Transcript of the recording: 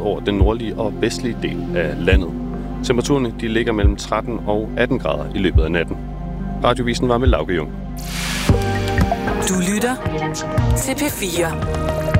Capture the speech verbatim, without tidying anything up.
over den nordlige og vestlige del af landet. Temperaturerne de ligger mellem tretten og atten grader i løbet af natten. Radiovisen var med Lauke Jung. Du lytter til P fire.